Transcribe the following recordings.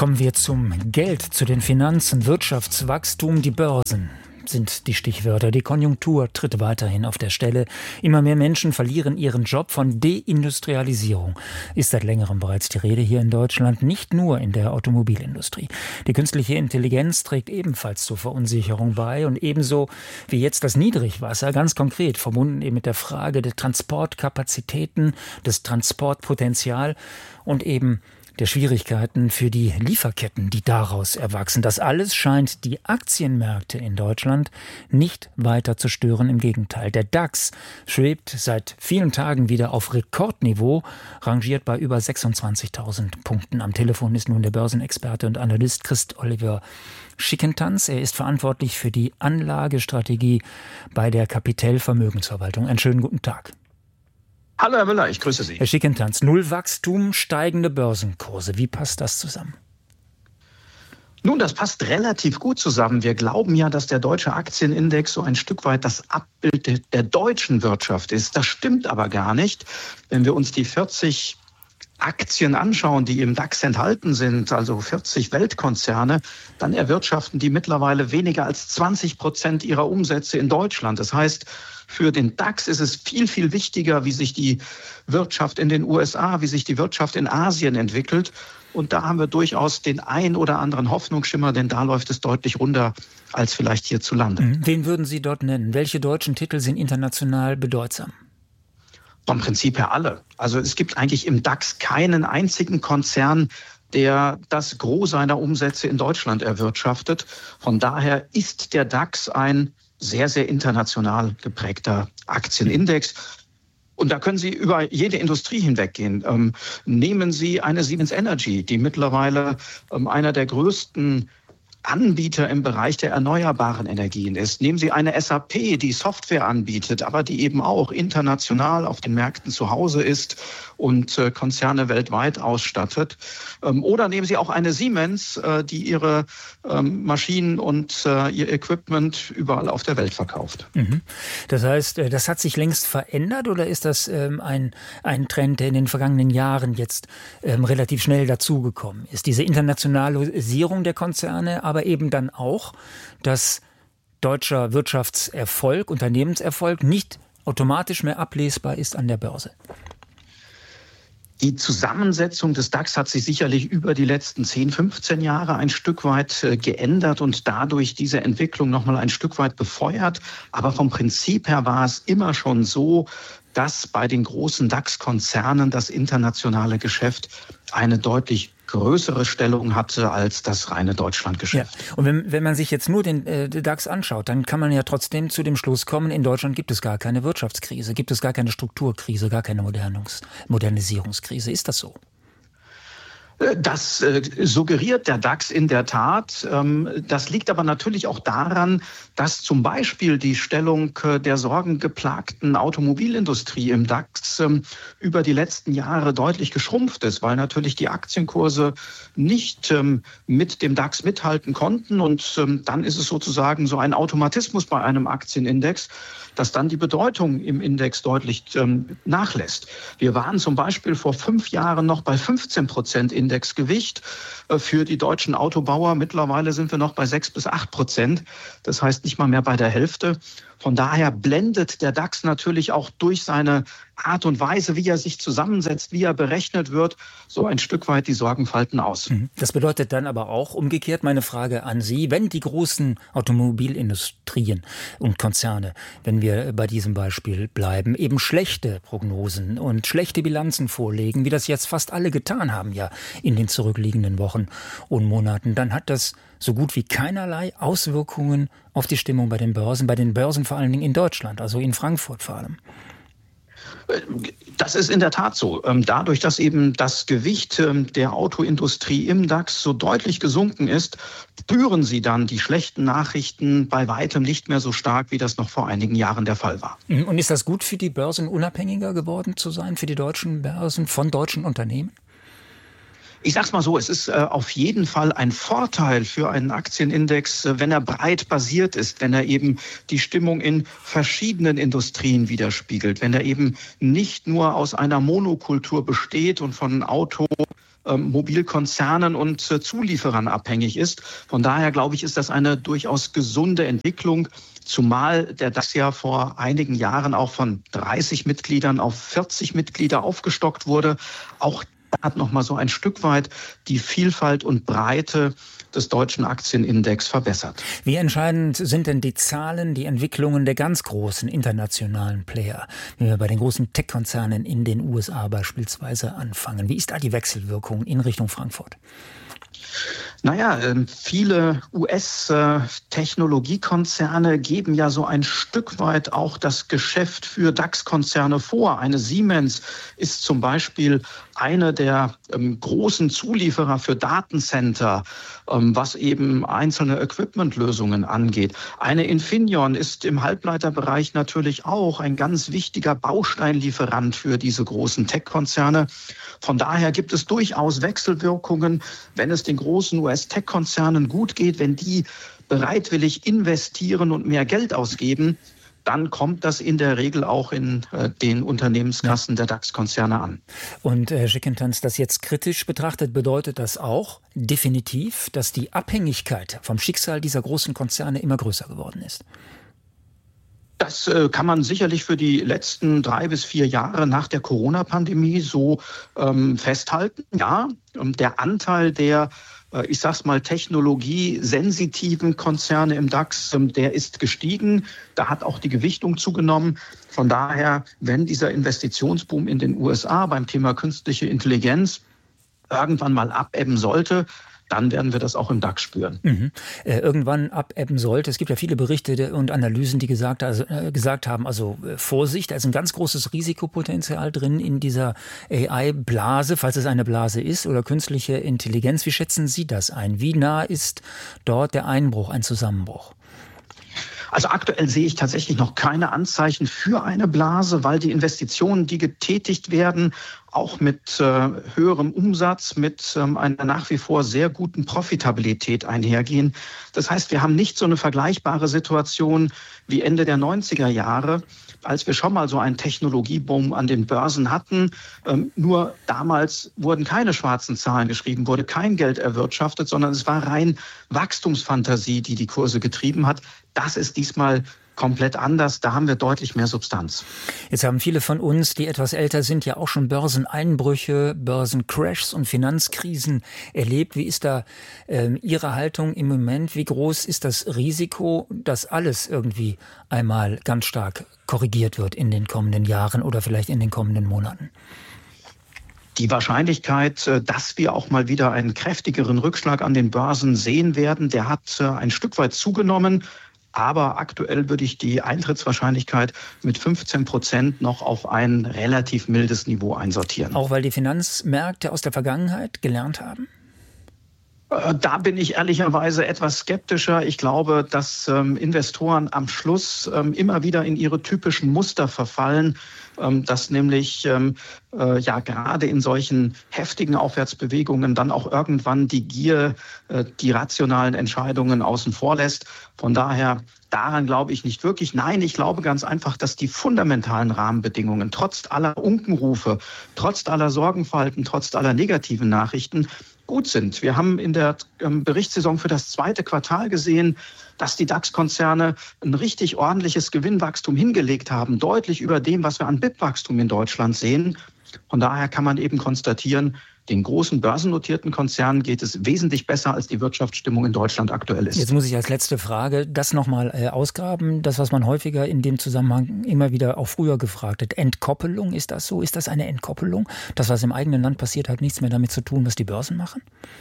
Kommen wir zum Geld, zu den Finanzen, Wirtschaftswachstum, die Börsen sind die Stichwörter. Die Konjunktur tritt weiterhin auf der Stelle. Immer mehr Menschen verlieren ihren Job. Von Deindustrialisierung ist seit längerem bereits die Rede hier in Deutschland, nicht nur in der Automobilindustrie. Die künstliche Intelligenz trägt ebenfalls zur Verunsicherung bei und ebenso wie jetzt das Niedrigwasser, ganz konkret verbunden eben mit der Frage der Transportkapazitäten, des Transportpotenzial und eben der Schwierigkeiten für die Lieferketten, die daraus erwachsen. Das alles scheint die Aktienmärkte in Deutschland nicht weiter zu stören. Im Gegenteil, der DAX schwebt seit vielen Tagen wieder auf Rekordniveau, rangiert bei über 26.000 Punkten. Am Telefon ist nun der Börsenexperte und Analyst Christ-Oliver Schickentanz. Er ist verantwortlich für die Anlagestrategie bei der Capital Vermögensverwaltung. Einen schönen guten Tag. Hallo Herr Müller, ich grüße Sie. Herr Schickentanz, Nullwachstum, steigende Börsenkurse. Wie passt das zusammen? Nun, das passt relativ gut zusammen. Wir glauben ja, dass der deutsche Aktienindex so ein Stück weit das Abbild der deutschen Wirtschaft ist. Das stimmt aber gar nicht. Wenn wir uns die 40 Aktien anschauen, die im DAX enthalten sind, also 40 Weltkonzerne, dann erwirtschaften die mittlerweile weniger als 20% ihrer Umsätze in Deutschland. Das heißt, für den DAX ist es viel, viel wichtiger, wie sich die Wirtschaft in den USA, wie sich die Wirtschaft in Asien entwickelt. Und da haben wir durchaus den ein oder anderen Hoffnungsschimmer, denn da läuft es deutlich runder als vielleicht hierzulande. Wen würden Sie dort nennen? Welche deutschen Titel sind international bedeutsam? Vom Prinzip her alle. Also es gibt eigentlich im DAX keinen einzigen Konzern, der das Gros seiner Umsätze in Deutschland erwirtschaftet. Von daher ist der DAX ein sehr, sehr international geprägter Aktienindex. Und da können Sie über jede Industrie hinweggehen. Nehmen Sie eine Siemens Energy, die mittlerweile einer der größten Anbieter im Bereich der erneuerbaren Energien ist. Nehmen Sie eine SAP, die Software anbietet, aber die eben auch international auf den Märkten zu Hause ist und Konzerne weltweit ausstattet. Oder nehmen Sie auch eine Siemens, die ihre Maschinen und ihr Equipment überall auf der Welt verkauft. Das heißt, das hat sich längst verändert oder ist das ein Trend, der in den vergangenen Jahren jetzt relativ schnell dazugekommen ist? Diese Internationalisierung der Konzerne, aber eben dann auch, dass deutscher Wirtschaftserfolg, Unternehmenserfolg nicht automatisch mehr ablesbar ist an der Börse. Die Zusammensetzung des DAX hat sich sicherlich über die letzten 10, 15 Jahre ein Stück weit geändert und dadurch diese Entwicklung nochmal ein Stück weit befeuert. Aber vom Prinzip her war es immer schon so, dass bei den großen DAX-Konzernen das internationale Geschäft eine deutlich größere Stellung hatte als das reine Deutschlandgeschäft. Ja. Und wenn man sich jetzt nur den DAX anschaut, dann kann man ja trotzdem zu dem Schluss kommen, in Deutschland gibt es gar keine Wirtschaftskrise, gibt es gar keine Strukturkrise, gar keine Modernisierungskrise. Ist das so? Das suggeriert der DAX in der Tat. Das liegt aber natürlich auch daran, dass zum Beispiel die Stellung der sorgengeplagten Automobilindustrie im DAX über die letzten Jahre deutlich geschrumpft ist, weil natürlich die Aktienkurse nicht mit dem DAX mithalten konnten. Und dann ist es sozusagen so ein Automatismus bei einem Aktienindex, dass dann die Bedeutung im Index deutlich nachlässt. Wir waren zum Beispiel vor 5 Jahren noch bei 15% Indexgewicht für die deutschen Autobauer. Mittlerweile sind wir noch bei 6 bis 8%. Das heißt nicht mal mehr bei der Hälfte. Von daher blendet der DAX natürlich auch durch seine Art und Weise, wie er sich zusammensetzt, wie er berechnet wird, so ein Stück weit die Sorgenfalten aus. Das bedeutet dann aber auch umgekehrt meine Frage an Sie, wenn die großen Automobilindustrien und Konzerne, wenn wir bei diesem Beispiel bleiben, eben schlechte Prognosen und schlechte Bilanzen vorlegen, wie das jetzt fast alle getan haben ja in den zurückliegenden Wochen und Monaten, dann hat das so gut wie keinerlei Auswirkungen auf die Stimmung bei den Börsen vor allen Dingen in Deutschland, also in Frankfurt vor allem. Das ist in der Tat so. Dadurch, dass eben das Gewicht der Autoindustrie im DAX so deutlich gesunken ist, spüren Sie dann die schlechten Nachrichten bei weitem nicht mehr so stark, wie das noch vor einigen Jahren der Fall war. Und ist das gut für die Börsen, unabhängiger geworden zu sein, für die deutschen Börsen von deutschen Unternehmen? Ich sag's mal so, es ist auf jeden Fall ein Vorteil für einen Aktienindex, wenn er breit basiert ist, wenn er eben die Stimmung in verschiedenen Industrien widerspiegelt, wenn er eben nicht nur aus einer Monokultur besteht und von Auto Mobilkonzernen und Zulieferern abhängig ist. Von daher, glaube ich, ist das eine durchaus gesunde Entwicklung, zumal der DAX ja vor einigen Jahren auch von 30 Mitgliedern auf 40 Mitglieder aufgestockt wurde. Auch da hat noch mal so ein Stück weit die Vielfalt und Breite des deutschen Aktienindex verbessert. Wie entscheidend sind denn die Zahlen, die Entwicklungen der ganz großen internationalen Player, wenn wir bei den großen Tech-Konzernen in den USA beispielsweise anfangen? Wie ist da die Wechselwirkung in Richtung Frankfurt? Naja, viele US-Technologiekonzerne geben ja so ein Stück weit auch das Geschäft für DAX-Konzerne vor. Eine Siemens ist zum Beispiel eine der großen Zulieferer für Datencenter, was eben einzelne Equipmentlösungen angeht. Eine Infineon ist im Halbleiterbereich natürlich auch ein ganz wichtiger Bausteinlieferant für diese großen Tech-Konzerne. Von daher gibt es durchaus Wechselwirkungen, wenn es den großen US-Tech-Konzernen gut geht, wenn die bereitwillig investieren und mehr Geld ausgeben, dann kommt das in der Regel auch in den Unternehmenskassen der DAX-Konzerne an. Und Herr Schickentanz, das jetzt kritisch betrachtet, bedeutet das auch definitiv, dass die Abhängigkeit vom Schicksal dieser großen Konzerne immer größer geworden ist? Das kann man sicherlich für die letzten 3 bis 4 Jahre nach der Corona-Pandemie so festhalten. Ja, der Anteil der ich sag's mal, technologiesensitiven Konzerne im DAX, der ist gestiegen. Da hat auch die Gewichtung zugenommen. Von daher, wenn dieser Investitionsboom in den USA beim Thema künstliche Intelligenz irgendwann mal abebben sollte, dann werden wir das auch im DAX spüren. Irgendwann abebben sollte. Es gibt ja viele Berichte und Analysen, die gesagt haben, Vorsicht, da ist ein ganz großes Risikopotenzial drin in dieser AI-Blase, falls es eine Blase ist, oder künstliche Intelligenz. Wie schätzen Sie das ein? Wie nah ist dort der Einbruch, ein Zusammenbruch? Also aktuell sehe ich tatsächlich noch keine Anzeichen für eine Blase, weil die Investitionen, die getätigt werden, auch mit höherem Umsatz, mit einer nach wie vor sehr guten Profitabilität einhergehen. Das heißt, wir haben nicht so eine vergleichbare Situation wie Ende der 90er Jahre, als wir schon mal so einen Technologieboom an den Börsen hatten. Nur damals wurden keine schwarzen Zahlen geschrieben, wurde kein Geld erwirtschaftet, sondern es war rein Wachstumsfantasie, die die Kurse getrieben hat. Das ist diesmal komplett anders. Da haben wir deutlich mehr Substanz. Jetzt haben viele von uns, die etwas älter sind, ja auch schon Börseneinbrüche, Börsencrashs und Finanzkrisen erlebt. Wie ist da Ihre Haltung im Moment? Wie groß ist das Risiko, dass alles irgendwie einmal ganz stark korrigiert wird in den kommenden Jahren oder vielleicht in den kommenden Monaten? Die Wahrscheinlichkeit, dass wir auch mal wieder einen kräftigeren Rückschlag an den Börsen sehen werden, der hat ein Stück weit zugenommen. Aber aktuell würde ich die Eintrittswahrscheinlichkeit mit 15% noch auf ein relativ mildes Niveau einsortieren. Auch weil die Finanzmärkte aus der Vergangenheit gelernt haben? Da bin ich ehrlicherweise etwas skeptischer. Ich glaube, dass Investoren am Schluss immer wieder in ihre typischen Muster verfallen, dass nämlich gerade in solchen heftigen Aufwärtsbewegungen dann auch irgendwann die Gier die rationalen Entscheidungen außen vor lässt. Von daher, daran glaube ich nicht wirklich. Nein, ich glaube ganz einfach, dass die fundamentalen Rahmenbedingungen trotz aller Unkenrufe, trotz aller Sorgenfalten, trotz aller negativen Nachrichten gut sind. Wir haben in der Berichtssaison für das 2. Quartal gesehen, dass die DAX-Konzerne ein richtig ordentliches Gewinnwachstum hingelegt haben, deutlich über dem, was wir an BIP-Wachstum in Deutschland sehen. Von daher kann man eben konstatieren, den großen börsennotierten Konzernen geht es wesentlich besser, als die Wirtschaftsstimmung in Deutschland aktuell ist. Jetzt muss ich als letzte Frage das nochmal ausgraben. Das, was man häufiger in dem Zusammenhang immer wieder auch früher gefragt hat. Entkoppelung, ist das so? Ist das eine Entkoppelung? Das, was im eigenen Land passiert, hat nichts mehr damit zu tun, was die Börsen machen?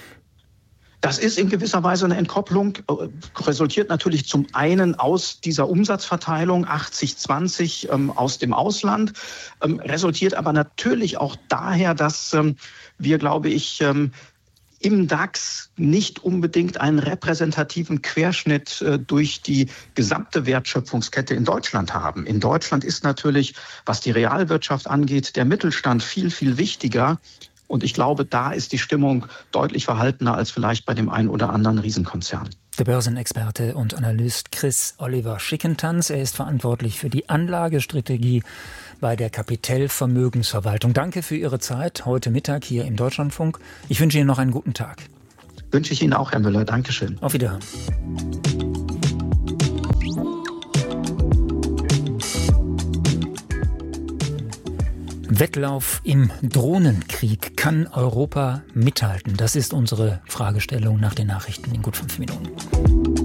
Das ist in gewisser Weise eine Entkopplung, resultiert natürlich zum einen aus dieser Umsatzverteilung 80-20 aus dem Ausland, resultiert aber natürlich auch daher, dass wir, glaube ich, im DAX nicht unbedingt einen repräsentativen Querschnitt durch die gesamte Wertschöpfungskette in Deutschland haben. In Deutschland ist natürlich, was die Realwirtschaft angeht, der Mittelstand viel, viel wichtiger. Und ich glaube, da ist die Stimmung deutlich verhaltener als vielleicht bei dem einen oder anderen Riesenkonzern. Der Börsenexperte und Analyst Chris Oliver Schickentanz. Er ist verantwortlich für die Anlagestrategie bei der Capital Vermögensverwaltung. Danke für Ihre Zeit heute Mittag hier im Deutschlandfunk. Ich wünsche Ihnen noch einen guten Tag. Wünsche ich Ihnen auch, Herr Müller. Dankeschön. Auf Wiederhören. Wettlauf im Drohnenkrieg. Kann Europa mithalten? Das ist unsere Fragestellung nach den Nachrichten in gut 5 Minuten.